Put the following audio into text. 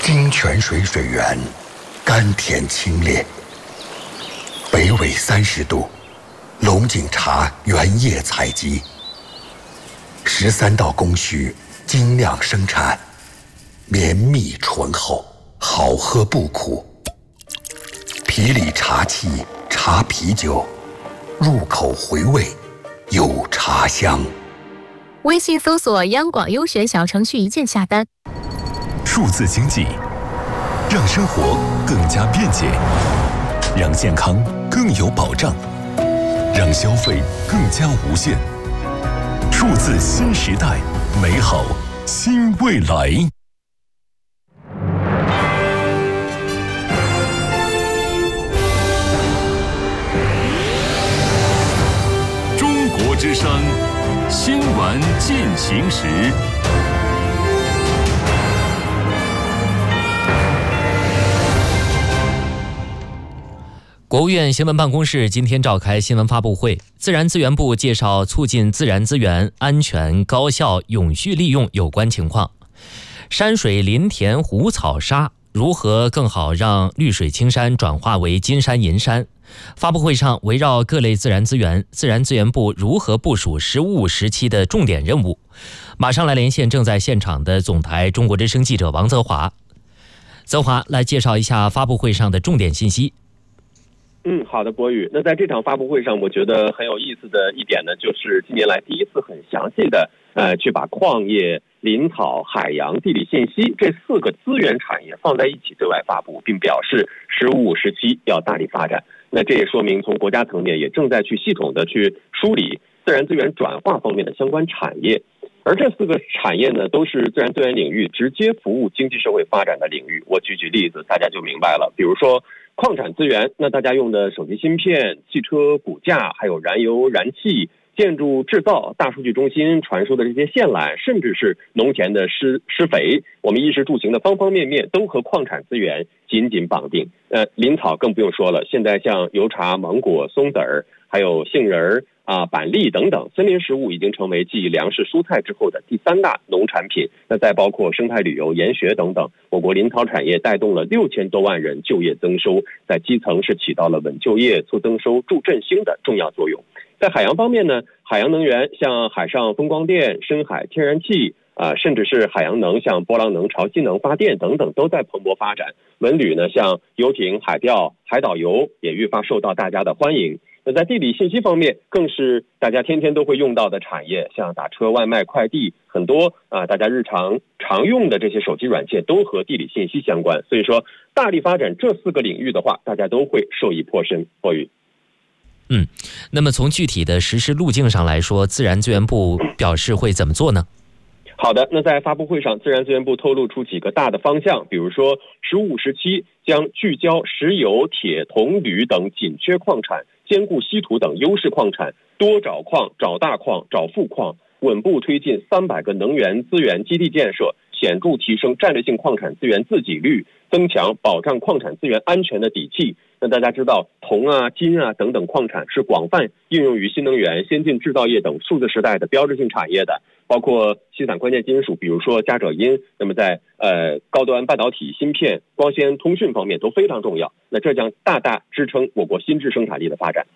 金泉水水源甘甜清冽，北纬30度，龙井茶原叶采集，13道工序精酿生产，绵密醇厚，好喝不苦。皮里茶气茶啤酒，入口回味有茶香。 微信搜索央广优选小程序一键下单。 数字经济让生活更加便捷，让健康更有保障，让消费更加无限。数字新时代，美好新未来。 中国之声新闻进行时。 国务院新闻办公室今天召开新闻发布会，自然资源部介绍促进自然资源安全、高效、永续利用有关情况。山水林田湖草沙如何更好让绿水青山转化为金山银山？发布会上围绕各类自然资源，自然资源部如何部署“十五五”时期的重点任务。马上来连线正在现场的总台中国之声记者王泽华。泽华来介绍一下发布会上的重点信息。 好的，博宇。那在这场发布会上，我觉得很有意思的一点呢，就是近年来第一次很详细的去把矿业、林草、海洋、地理信息这4个资源产业放在一起对外发布，并表示“十五五”时期要大力发展。那这也说明从国家层面也正在去系统的去梳理自然资源转化方面的相关产业。而这4个产业呢，都是自然资源领域直接服务经济社会发展的领域。我举例子，大家就明白了。比如说矿产资源，那大家用的手机芯片、汽车骨架，还有燃油、燃气、建筑制造、大数据中心传输的这些线缆，甚至是农田的施肥，我们衣食住行的方方面面都和矿产资源紧紧绑定。林草更不用说了，现在像油茶、芒果、松子儿，还有杏仁板栗等等，森林食物已经成为继粮食、蔬菜之后的第3大农产品。那再包括生态旅游、研学等等，我国林草产业带动了6000多万人就业增收，在基层是起到了稳就业、促增收、助振兴的重要作用。在海洋方面呢，海洋能源像海上风光电、深海天然气甚至是海洋能，像波浪能、潮汐能发电等等，都在蓬勃发展。文旅呢，像游艇、海钓、海岛游也愈发受到大家的欢迎。那在地理信息方面，更是大家天天都会用到的产业，像打车、外卖、快递，很多大家日常常用的这些手机软件都和地理信息相关。所以说，大力发展这4个领域的话，大家都会受益颇深。博宇。 那么从具体的实施路径上来说，自然资源部表示会怎么做呢？ 好的，那在发布会上，自然资源部透露出几个大的方向，比如说“十五五”时期将聚焦石油、铁、铜、铝等紧缺矿产，兼顾稀土等优势矿产，多找矿、找大矿、找富矿，稳步推进300个能源资源基地建设，显著提升战略性矿产资源自给率，增强保障矿产资源安全的底气。那大家知道，铜金等等矿产是广泛应用于新能源、先进制造业等数字时代的标志性产业的，包括稀散关键金属，比如说加锗铟，那么在高端半导体、芯片、光纤、通讯方面都非常重要。那这将大大支撑我国新质生产力的发展。